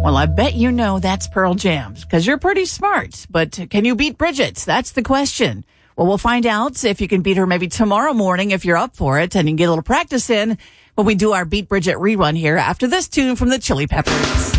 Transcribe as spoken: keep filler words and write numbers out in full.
Well, I bet you know that's Pearl Jam, because you're pretty smart. But can you beat Bridget? That's the question. Well, we'll find out if you can beat her maybe tomorrow morning if you're up for it, and you can get a little practice in when we do our Beat Bridget rerun here after this tune from the Chili Peppers.